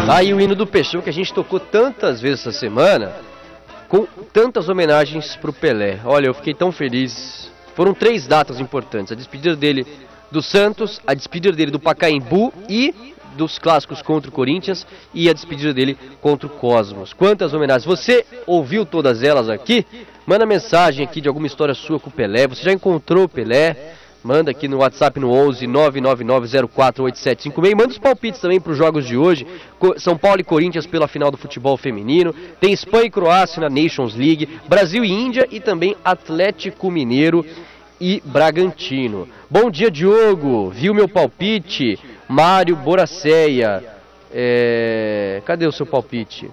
Tá aí o hino do Peixão que a gente tocou tantas vezes essa semana, com tantas homenagens pro Pelé. Olha, eu fiquei tão feliz. Foram 3 datas importantes: a despedida dele do Santos, a despedida dele do Pacaembu e dos clássicos contra o Corinthians e a despedida dele contra o Cosmos. Quantas homenagens! Você ouviu todas elas aqui? Manda mensagem aqui de alguma história sua com o Pelé. Você já encontrou o Pelé? Manda aqui no WhatsApp no 11 999048756. Manda os palpites também para os jogos de hoje. São Paulo e Corinthians pela final do futebol feminino. Tem Espanha e Croácia na Nations League. Brasil e Índia e também Atlético Mineiro e Bragantino. Bom dia, Diogo. Viu meu palpite? Mário Boracéia. Cadê o seu palpite?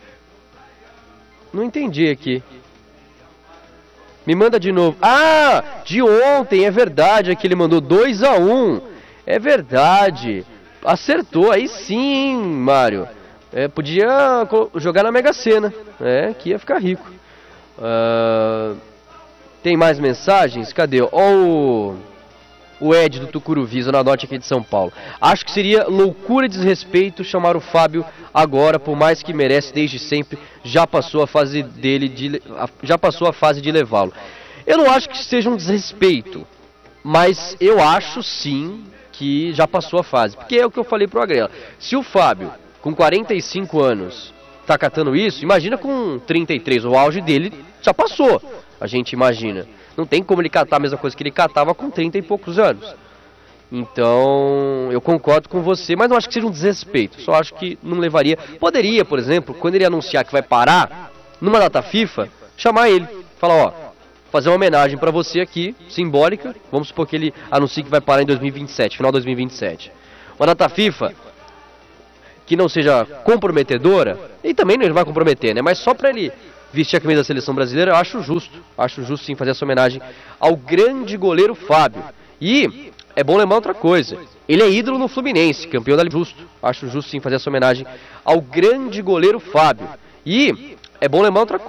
Não entendi aqui. Me manda de novo. Ah, de ontem, é verdade, que ele mandou 2-1. É verdade. Acertou, aí sim, Mário. Podia jogar na Mega Sena, que ia ficar rico. Tem mais mensagens? Cadê? Ó, o Ed do Tucuruvi, Zona Norte aqui de São Paulo. Acho que seria loucura e desrespeito chamar o Fábio agora, por mais que merece desde sempre, já passou a fase de levá-lo. Eu não acho que seja um desrespeito, mas eu acho sim que já passou a fase, porque é o que eu falei pro Agrela. Se o Fábio, com 45 anos, tá catando isso, imagina com 33, o auge dele já passou, a gente imagina. Não tem como ele catar a mesma coisa que ele catava com 30 e poucos anos. Então, eu concordo com você, mas não acho que seja um desrespeito. Só acho que não levaria... Poderia, por exemplo, quando ele anunciar que vai parar, numa data FIFA, chamar ele. Falar, fazer uma homenagem pra você aqui, simbólica. Vamos supor que ele anuncie que vai parar em 2027, final de 2027. Uma data FIFA que não seja comprometedora, e também não vai comprometer, né? Mas só pra ele vestir a camisa da seleção brasileira, eu acho justo sim fazer essa homenagem ao grande goleiro Fábio. E é bom lembrar outra coisa, ele é ídolo no Fluminense, campeão da Liga. Acho justo sim fazer essa homenagem ao grande goleiro Fábio. E é bom lembrar outra coisa.